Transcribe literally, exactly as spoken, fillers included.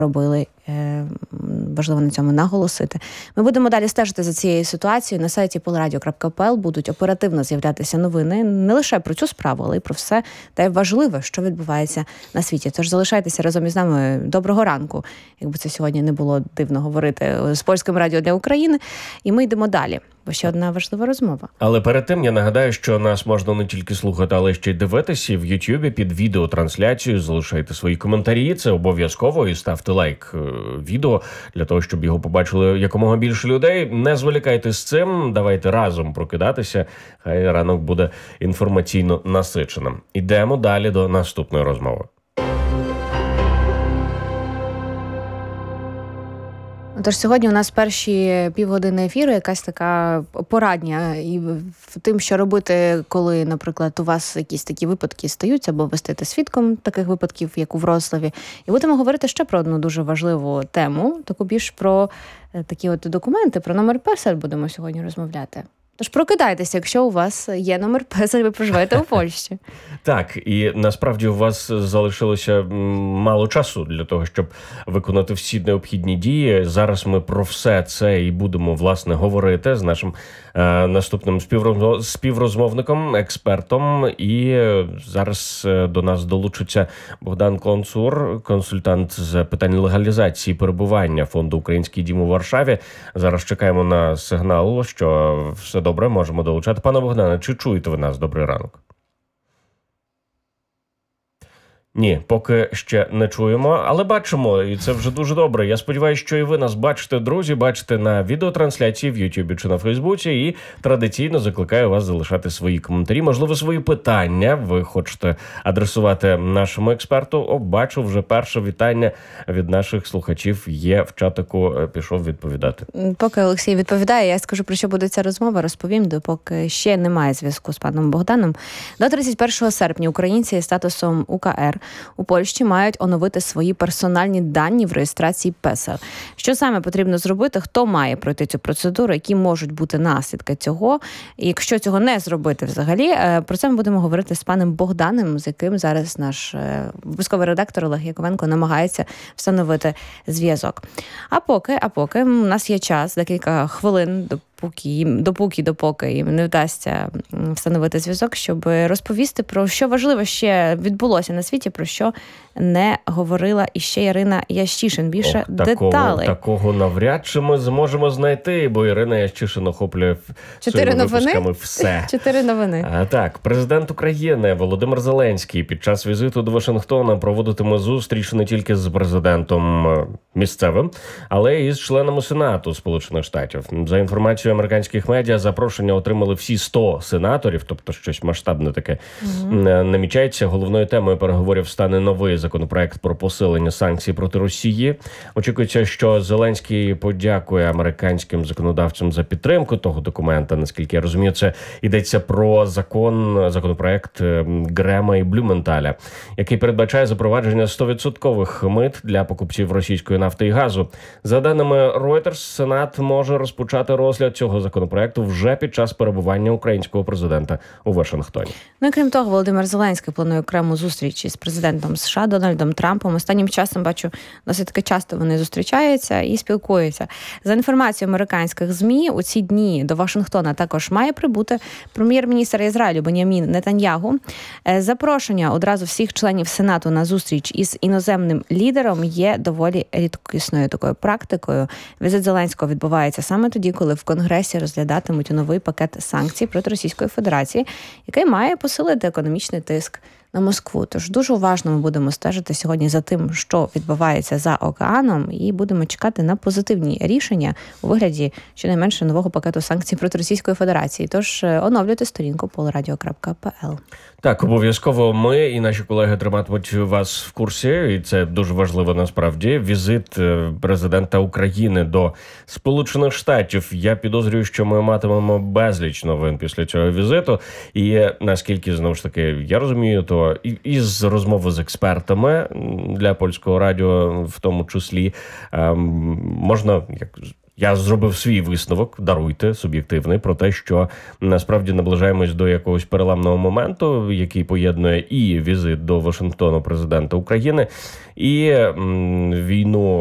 робили. Важливо на цьому наголосити. Ми будемо далі стежити за цією ситуацією. На сайті полраdio крапка пе ел будуть оперативно з'являтися новини не лише про цю справу, але й про все те важливе, що відбувається на світі. Тож залишайтеся разом із нами. Доброго ранку, якби це сьогодні не було дивно говорити, з Польським радіо для України. І ми йдемо далі. Бо ще одна важлива розмова. Але перед тим я нагадаю, що нас можна не тільки слухати, але ще й дивитися в Ютубі під відеотрансляцією. Залишайте свої коментарі, це обов'язково, і ставте лайк відео для того, щоб його побачили якомога більше людей. Не зволікайте з цим, давайте разом прокидатися, хай ранок буде інформаційно насиченим. Ідемо далі до наступної розмови. Тож сьогодні у нас перші півгодини ефіру якась така порадня і в тим, що робити, коли, наприклад, у вас якісь такі випадки стаються, або ви стаєте свідком таких випадків, як у Вроцлаві. І будемо говорити ще про одну дуже важливу тему, таку більш про такі от документи, про номер песель будемо сьогодні розмовляти. Тож прокидайтеся, якщо у вас є номер песель, ви проживаєте у Польщі. Так, і насправді у вас залишилося мало часу для того, щоб виконати всі необхідні дії. Зараз ми про все це і будемо, власне, говорити з нашим е, наступним співроз... співрозмовником, експертом. І зараз до нас долучиться Богдан Концур, консультант з питань легалізації перебування фонду «Український дім» у Варшаві. Зараз чекаємо на сигнал, що все добре, можемо долучати. Пане Богдане, чи чуєте ви нас? Добрий ранок. Ні, поки ще не чуємо, але бачимо, і це вже дуже добре. Я сподіваюся, що і ви нас бачите, друзі, бачите на відеотрансляції в Ютубі чи на Фейсбуці, і традиційно закликаю вас залишати свої коментарі, можливо, свої питання ви хочете адресувати нашому експерту. О, бачу, вже перше вітання від наших слухачів є в чатику, пішов відповідати. Поки Олексій відповідає, я скажу, про що буде ця розмова, розповім, допоки ще немає зв'язку з паном Богданом. До тридцять першого серпня українці із статусом У К Р у Польщі мають оновити свої персональні дані в реєстрації песель. Що саме потрібно зробити, хто має пройти цю процедуру, які можуть бути наслідки цього, і якщо цього не зробити взагалі, про це ми будемо говорити з паном Богданом, з яким зараз наш військовий редактор Олег Яковенко намагається встановити зв'язок. А поки, а поки у нас є час, декілька хвилин, Поки їм, допоки, допоки їм не вдасться встановити зв'язок, щоб розповісти про що важливо ще відбулося на світі, про що не говорила іще Ірина Ящишин. Більше Ох, такого, деталей. Такого навряд чи ми зможемо знайти, бо Ірина Ящишин охоплює Чотири своїми новини? випусками все. Чотири новини. А, так, президент України Володимир Зеленський під час візиту до Вашингтона проводитиме зустріч не тільки з президентом місцевим, але і з членами Сенату Сполучених Штатів. За інформацією американських медіа, запрошення отримали всі сто сенаторів, тобто щось масштабне таке угу. намічається. Головною темою переговорів стане новий законопроект про посилення санкцій проти Росії. Очікується, що Зеленський подякує американським законодавцям за підтримку того документа. Наскільки я розумію, це йдеться про закон, законопроект Грема і Блюменталя, який передбачає запровадження сто відсотків мит для покупців російської нафти і газу. За даними Reuters, Сенат може розпочати розгляд цього законопроекту вже під час перебування українського президента у Вашингтоні. Ну і крім того, Володимир Зеленський планує окрему зустріч із президентом США Дональдом Трампом. Останнім часом, бачу, досить таки часто вони зустрічаються і спілкуються. За інформацією американських ЗМІ, у ці дні до Вашингтона також має прибути прем'єр-міністр Ізраїлю Бен'ямін Нетаньягу. Запрошення одразу всіх членів Сенату на зустріч із іноземним лідером є доволі рідкісною такою практикою. Візит Зеленського відбувається саме тоді, коли в Конгресі розглядатимуть новий пакет санкцій проти Російської Федерації, який має посилити економічний тиск на Москву. Тож дуже уважно ми будемо стежити сьогодні за тим, що відбувається за океаном, і будемо чекати на позитивні рішення у вигляді щонайменше нового пакету санкцій проти Російської Федерації. Тож оновлюйте сторінку полраdio крапка пе ел. Так, обов'язково ми і наші колеги триматимуть вас в курсі, і це дуже важливо насправді. Візит президента України до Сполучених Штатів. Я підозрюю, що ми матимемо безліч новин після цього візиту. І наскільки, знову ж таки, я розумію, то і, і з розмови з експертами для Польського радіо, в тому числі, ем, можна, як Я зробив свій висновок, даруйте, суб'єктивний, про те, що насправді наближаємось до якогось переламного моменту, який поєднує і візит до Вашингтону президента України, і м, війну